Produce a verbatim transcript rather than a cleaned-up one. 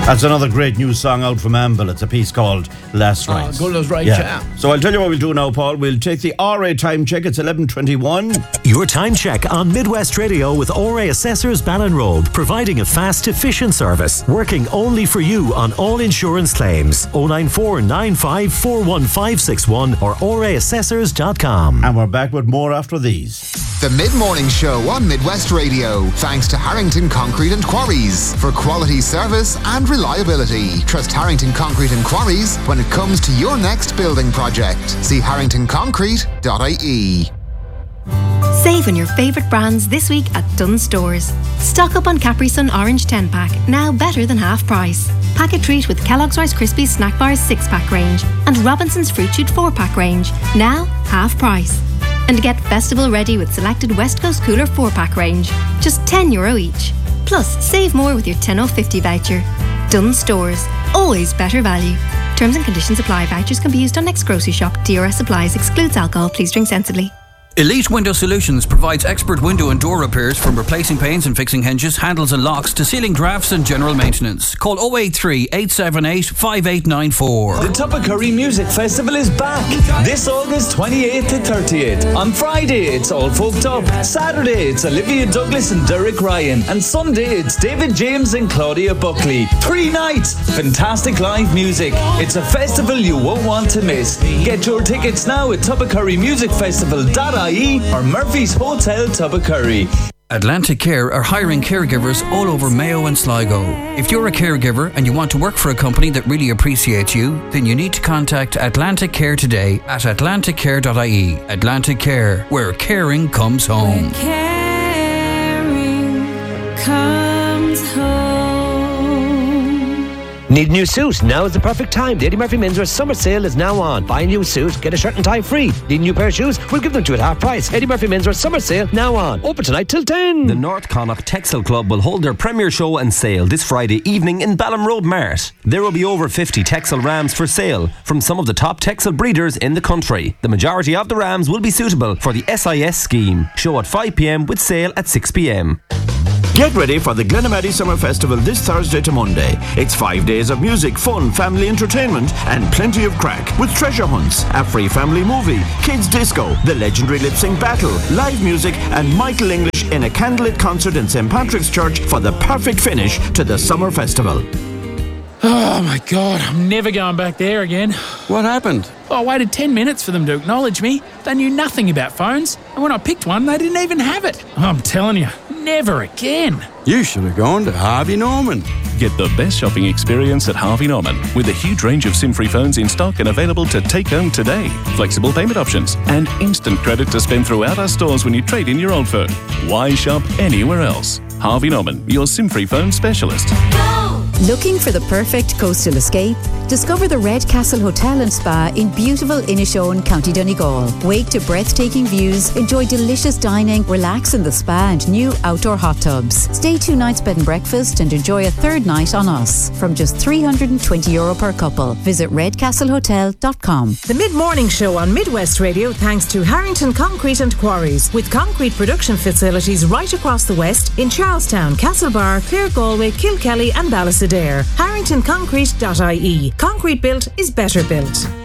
That's another great new song out from Amble. It's a piece called Last Rites. Oh, good as right, yeah. yeah. So I'll tell you what we'll do now, Paul. We'll take the R A time check. It's eleven twenty-one. Your time check on Midwest Radio with R A Assessors Ballinrobe, providing a fast, efficient service, working only for you on all insurance claims. oh nine four nine five four one five six one or r a assessors dot com. And we're back with more after these. The Mid-Morning Show on Midwest Radio, thanks to Harrington Concrete and Quarries for quality service and reliability. Trust Harrington Concrete and Quarries when it comes to your next building project. See harrington concrete dot I E. Save on your favourite brands this week at Dunnes Stores. Stock up on Capri Sun Orange ten pack, now better than half price. Pack a treat with Kellogg's Rice Krispies Snack Bars six pack range and Robinson's Fruit Shoot four pack range, now half price. And get festival ready with selected West Coast Cooler four pack range, just ten euro each. Plus, save more with your ten off fifty voucher. Dunnes Stores, always better value. Terms and conditions apply. Vouchers can be used on next grocery shop. D R S applies. Excludes alcohol. Please drink sensibly. Elite Window Solutions provides expert window and door repairs, from replacing panes and fixing hinges, handles and locks to sealing drafts and general maintenance. Call oh eight three, eight seven eight, five eight nine four. The Tubbercurry Music Festival is back this August twenty-eighth to thirtieth. On Friday it's All Folked Up, Saturday it's Olivia Douglas and Derek Ryan, and Sunday it's David James and Claudia Buckley. Three nights, fantastic live music. It's a festival you won't want to miss. Get your tickets now at tubbercurry music festival dot I E or Murphy's Hotel Tubbercurry. Atlantic Care are hiring caregivers all over Mayo and Sligo. If you're a caregiver and you want to work for a company that really appreciates you, then you need to contact Atlantic Care today at atlantic care dot I E. Atlantic Care, where caring comes home. Where caring comes home. Need a new suit? Now is the perfect time. The Eddie Murphy Menswear Summer Sale is now on. Buy a new suit, get a shirt and tie free. Need a new pair of shoes? We'll give them to you at half price. Eddie Murphy Menswear Summer Sale now on. Open tonight till ten. The North Connacht Textile Club will hold their premier show and sale this Friday evening in Ballinrobe Mart. There will be over fifty textile rams for sale from some of the top textile breeders in the country. The majority of the rams will be suitable for the S I S scheme. Show at five p.m. with sale at six p.m. Get ready for the Glenamaddy Summer Festival this Thursday to Monday. It's five days of music, fun, family entertainment and plenty of crack with treasure hunts, a free family movie, kids disco, the legendary lip sync battle, live music and Michael English in a candlelit concert in Saint Patrick's Church for the perfect finish to the summer festival. Oh my God, I'm never going back there again. What happened? Oh, I waited ten minutes for them to acknowledge me. They knew nothing about phones, and when I picked one, they didn't even have it. I'm telling you, never again. You should have gone to Harvey Norman. Get the best shopping experience at Harvey Norman with a huge range of SIM-free phones in stock and available to take home today. Flexible payment options and instant credit to spend throughout our stores when you trade in your old phone. Why shop anywhere else? Harvey Norman, your SIM-free phone specialist. Looking for the perfect coastal escape? Discover the Red Castle Hotel and Spa in beautiful Inishowen, County Donegal. Wake to breathtaking views, enjoy delicious dining, relax in the spa and new outdoor hot tubs. Stay two nights bed and breakfast and enjoy a third night on us from just three hundred twenty euro per couple. Visit red castle hotel dot com. The Mid-Morning Show on Midwest Radio thanks to Harrington Concrete and Quarries, with concrete production facilities right across the west in Charlestown, Castlebar, Clare Galway, Kilkelly and Ballisadair. harrington concrete dot I E. Concrete built is better built.